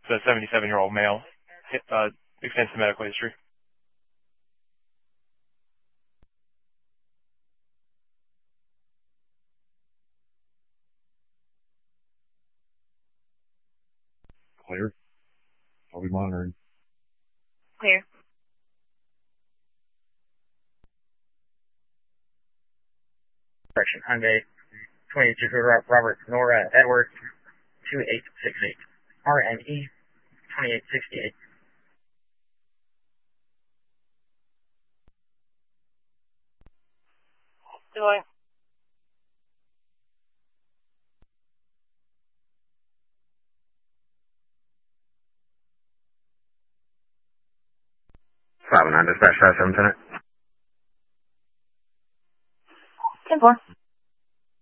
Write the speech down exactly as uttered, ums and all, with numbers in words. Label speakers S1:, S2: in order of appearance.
S1: It's a seventy-seven-year-old male. Uh, extensive medical history.
S2: Clear. I'll be monitoring.
S3: Clear.
S4: Correction, Hyundai twenty-two Robert Nora Edward two eight six eight. R N E twenty-eight sixty-eight.
S3: Delay.
S4: five nine dispatch, five seven, ten.
S3: ten four.